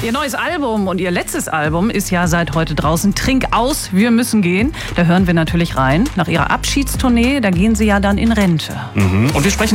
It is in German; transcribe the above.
Ihr neues Album und ihr letztes Album ist ja seit heute draußen. Trink aus, wir müssen gehen. Da hören wir natürlich rein. Nach ihrer Abschiedstournee, da gehen sie ja dann in Rente. Und wir sprechen